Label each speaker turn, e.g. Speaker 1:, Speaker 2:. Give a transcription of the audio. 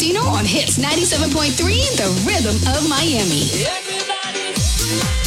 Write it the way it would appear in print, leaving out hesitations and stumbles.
Speaker 1: Pacino on Hits 97.3, The Rhythm of Miami.
Speaker 2: Everybody.